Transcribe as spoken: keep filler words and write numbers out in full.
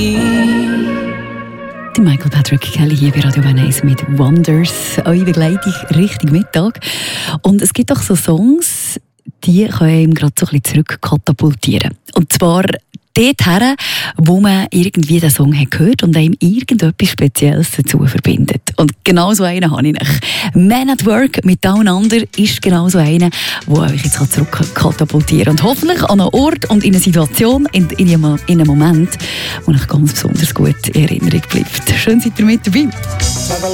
Die Michael Patrick Kelly hier bei Radio eins mit Wonders. Eure Begleitung Richtung Mittag. Und es gibt auch so Songs, die können ihm gerade so ein bisschen zurückkatapultieren. Und zwar dorthin, wo man irgendwie den Song hat gehört und einem irgendetwas Spezielles dazu verbindet. Und genau so einen habe ich nicht. Man at Work mit Down Under ist genau so einer, der euch jetzt zurückkatapultieren kann. Und hoffentlich an einen Ort und in eine Situation, in, in, in einem Moment, wo euch ganz besonders gut in Erinnerung bleibt. Schön seid ihr mit dabei.